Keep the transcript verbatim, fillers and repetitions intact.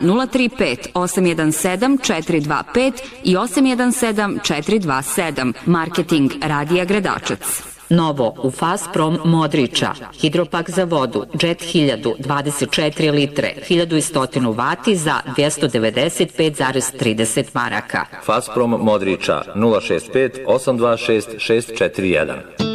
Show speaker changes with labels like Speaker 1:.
Speaker 1: nula tri pet osam jedan sedam četiri dva pet i osam jedan sedam četiri dva sedam. Marketing Radija Gradačac.
Speaker 2: Novo u Fasprom Modriča, hidropak za vodu, Jet hiljadu, dvadeset četiri litre, hiljadu sto vati za dvjesto devedeset pet zarez trideset maraka.
Speaker 3: Fasprom Modriča, nula šest pet osam dva šest šest četiri jedan.